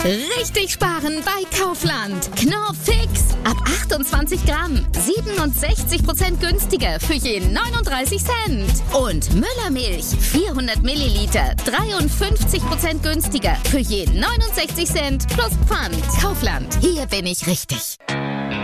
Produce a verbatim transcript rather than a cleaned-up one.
Richtig sparen bei Kaufland. Knorr Fix. Ab achtundzwanzig Gramm. siebenundsechzig Prozent günstiger für je neununddreißig Cent. Und Müllermilch. vierhundert Milliliter. dreiundfünfzig Prozent günstiger für je neunundsechzig Cent plus Pfand. Kaufland. Hier bin ich richtig.